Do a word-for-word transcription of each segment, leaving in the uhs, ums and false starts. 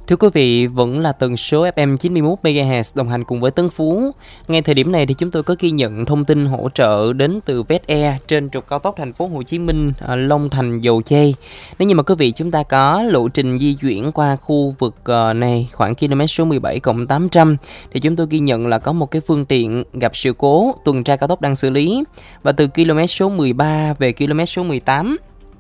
Thưa quý vị, vẫn là tần số ép em chín mươi mốt mê ga héc đồng hành cùng với Tấn Phú. Ngay thời điểm này thì chúng tôi có ghi nhận thông tin hỗ trợ đến từ Vet Air trên trục cao tốc thành phố Hồ Chí Minh Long Thành Dầu Giây. Nếu như mà quý vị chúng ta có lộ trình di chuyển qua khu vực này khoảng km số mười bảy cộng tám trăm thì chúng tôi ghi nhận là có một cái phương tiện gặp sự cố, tuần tra cao tốc đang xử lý. Và từ km số mười ba về km số mười tám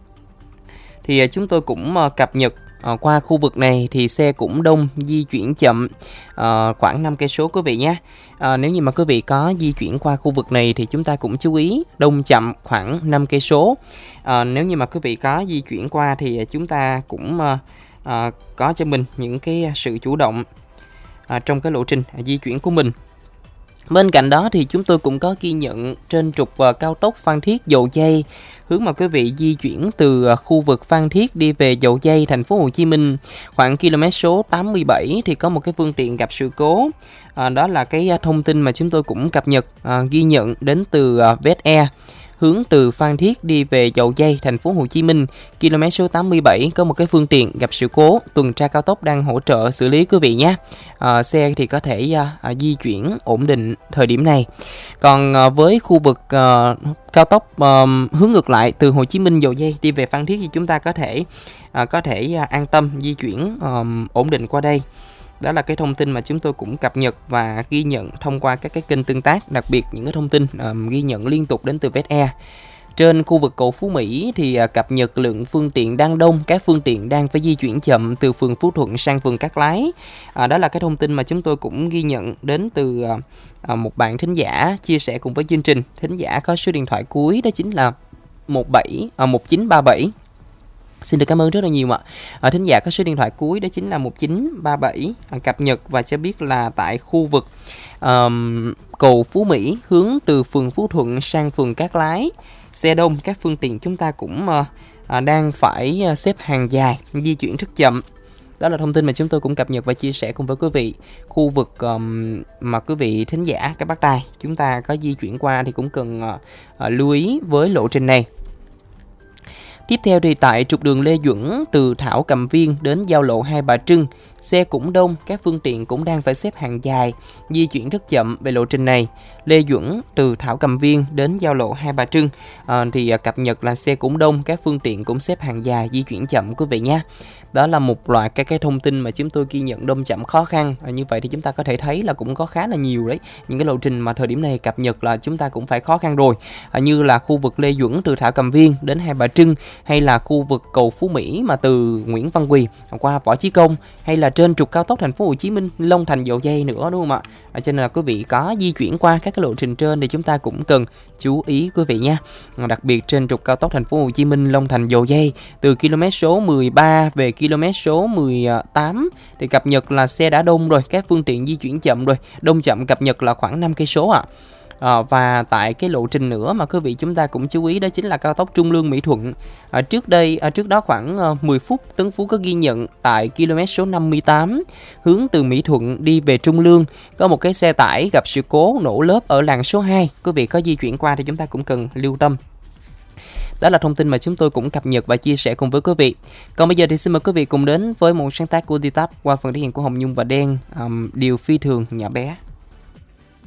thì chúng tôi cũng cập nhật À, qua khu vực này thì xe cũng đông, di chuyển chậm à, khoảng năm cây số quý vị nhé. À, nếu như mà quý vị có di chuyển qua khu vực này thì chúng ta cũng chú ý đông chậm khoảng năm cây số. À, nếu như mà quý vị có di chuyển qua thì chúng ta cũng à, à, có cho mình những cái sự chủ động à, trong cái lộ trình à, di chuyển của mình. Bên cạnh đó thì chúng tôi cũng có ghi nhận trên trục uh, cao tốc Phan Thiết Dầu Giây, hướng mà quý vị di chuyển từ uh, khu vực Phan Thiết đi về Dầu Giây, thành phố Hồ Chí Minh, khoảng km số tám mươi bảy thì có một cái phương tiện gặp sự cố. À, đó là cái uh, thông tin mà chúng tôi cũng cập nhật uh, ghi nhận đến từ uh, Vet Air. Hướng từ Phan Thiết đi về Dầu Giây, thành phố Hồ Chí Minh, km số tám mươi bảy có một cái phương tiện gặp sự cố, tuần tra cao tốc đang hỗ trợ xử lý quý vị nhé. À, xe thì có thể à, di chuyển ổn định thời điểm này. Còn à, với khu vực à, cao tốc à, hướng ngược lại từ Hồ Chí Minh Dầu Giây đi về Phan Thiết thì chúng ta có thể à, có thể à, an tâm di chuyển à, ổn định qua đây. Đó là cái thông tin mà chúng tôi cũng cập nhật và ghi nhận thông qua các cái kênh tương tác, đặc biệt những cái thông tin um, ghi nhận liên tục đến từ Vet Air. Trên khu vực cầu Phú Mỹ thì uh, cập nhật lượng phương tiện đang đông, các phương tiện đang phải di chuyển chậm từ phường Phú Thuận sang phường Cát Lái. À, đó là cái thông tin mà chúng tôi cũng ghi nhận đến từ uh, uh, một bạn thính giả chia sẻ cùng với chương trình. Thính giả có số điện thoại cuối đó chính là một bảy uh, một chín ba bảy. Xin được cảm ơn rất là nhiều ạ. À, thính giả có số điện thoại cuối đó chính là một chín ba bảy, à, cập nhật và cho biết là tại khu vực um, cầu Phú Mỹ hướng từ phường Phú Thuận sang phường Cát Lái, xe đông, các phương tiện chúng ta cũng uh, uh, đang phải uh, xếp hàng dài, di chuyển rất chậm. Đó là thông tin mà chúng tôi cũng cập nhật và chia sẻ cùng với quý vị. Khu vực um, mà quý vị thính giả các bác tài chúng ta có di chuyển qua thì cũng cần uh, uh, lưu ý với lộ trình này. Tiếp theo thì tại trục đường Lê Duẩn từ Thảo Cầm Viên đến giao lộ Hai Bà Trưng, xe cũng đông, các phương tiện cũng đang phải xếp hàng dài, di chuyển rất chậm về lộ trình này. Lê Duẩn từ Thảo Cầm Viên đến giao lộ Hai Bà Trưng à, thì cập nhật là xe cũng đông, các phương tiện cũng xếp hàng dài, di chuyển chậm quý vị nhé. Đó là một loạt các cái thông tin mà chúng tôi ghi nhận đông chậm khó khăn. À, như vậy thì chúng ta có thể thấy là cũng có khá là nhiều đấy. Những cái lộ trình mà thời điểm này cập nhật là chúng ta cũng phải khó khăn rồi. À, như là khu vực Lê Duẩn từ Thảo Cầm Viên đến Hai Bà Trưng, hay là khu vực cầu Phú Mỹ mà từ Nguyễn Văn Quỳ qua Võ Chí Công, hay là trên trục cao tốc thành phố Hồ Chí Minh Long Thành Dầu Giây nữa, đúng không ạ? À, cho nên là quý vị có di chuyển qua các cái lộ trình trên thì chúng ta cũng cần chú ý quý vị nha. À, đặc biệt trên trục cao tốc thành phố Hồ Chí Minh Long Thành Dầu Giây từ km số mười ba về km số mười tám thì cập nhật là xe đã đông rồi, các phương tiện di chuyển chậm rồi, đông chậm cập nhật là khoảng năm cây số ạ. À, và tại cái lộ trình nữa mà quý vị chúng ta cũng chú ý đó chính là cao tốc Trung Lương Mỹ Thuận. À, trước đây à, trước đó khoảng uh, mười phút Tấn Phú có ghi nhận tại km số năm mươi tám hướng từ Mỹ Thuận đi về Trung Lương có một cái xe tải gặp sự cố nổ lốp ở làn số hai. Quý vị có di chuyển qua thì chúng ta cũng cần lưu tâm. Đó là thông tin mà chúng tôi cũng cập nhật và chia sẻ cùng với quý vị. Còn bây giờ thì xin mời quý vị cùng đến với một sáng tác của Ditap qua phần thể hiện của Hồng Nhung và Đen, um, Điều Phi Thường Nhỏ Bé.